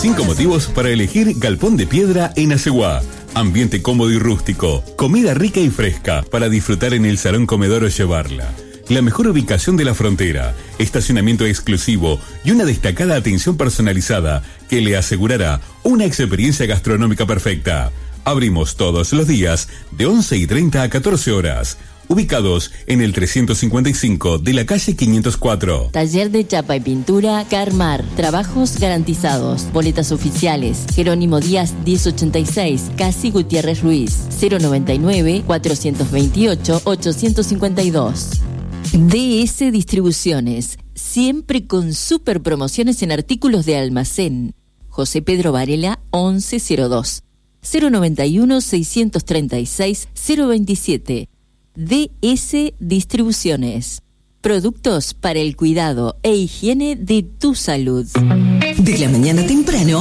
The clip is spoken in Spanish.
5 motivos para elegir Galpón de Piedra en Aceguá. Ambiente cómodo y rústico, comida rica y fresca para disfrutar en el salón comedor o llevarla. La mejor ubicación de la frontera, estacionamiento exclusivo y una destacada atención personalizada que le asegurará una experiencia gastronómica perfecta. Abrimos todos los días de 11:30 a 14 horas. Ubicados en el 355 de la calle 504. Taller de chapa y pintura Carmar. Trabajos garantizados. Boletas oficiales. Jerónimo Díaz 1086. Casi Gutiérrez Ruiz. 099 428 852. DS Distribuciones. Siempre con super promociones en artículos de almacén. José Pedro Varela 1102. 091 636 027. DS Distribuciones. Productos para el cuidado e higiene de tu salud. De la mañana temprano